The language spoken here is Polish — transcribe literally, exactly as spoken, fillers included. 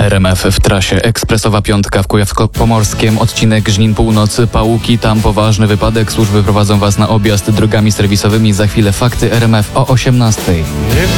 R M F w trasie. Ekspresowa piątka w Kujawsko-Pomorskiem, odcinek Żnin Północ Pałuki. Tam poważny wypadek. Służby prowadzą Was na objazd drogami serwisowymi. Za chwilę fakty R M F o osiemnastej.